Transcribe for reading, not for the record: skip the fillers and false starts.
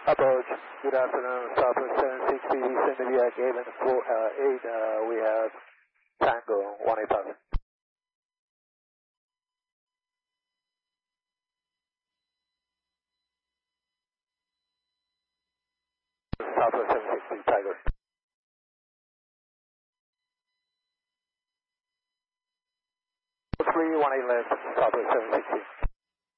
Approach. Good afternoon. Southwest 760, descend to via Galen 8. We have Tango 18000. Southwest 760, Tiger. 318 left, Southwest 760.